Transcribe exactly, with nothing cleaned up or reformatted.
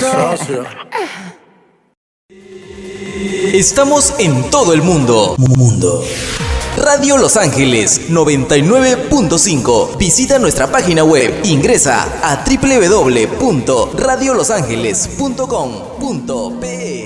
socio. Estamos en todo el mundo. Mundo. Radio Los Ángeles noventa y nueve punto cinco. Visita nuestra página web. Ingresa a doble u doble u doble u punto radio los ángeles punto com punto pe.